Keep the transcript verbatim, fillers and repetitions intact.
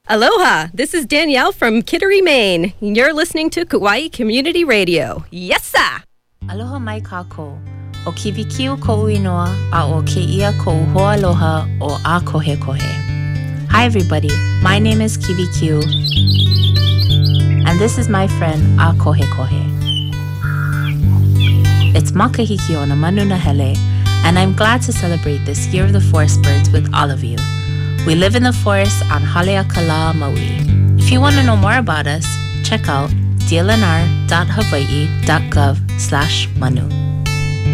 Aloha, this is Danielle from Kittery, Maine. You're listening to Kauai Community Radio. Yes, sir! Aloha mai kākou. O kiwikiu ko'u inoa a o keia ko'u hoa aloha o a kohe kohe. Hi everybody, my name is Kiwi Q, and this is my friend a kohe kohe. It's Makahiki o na manu na hele, and I'm glad to celebrate this Year of the Forest Birds with all of you. We live in the forest on Haleakala, Maui. If you want to know more about us, check out d l n r dot hawaii dot gov slash manu.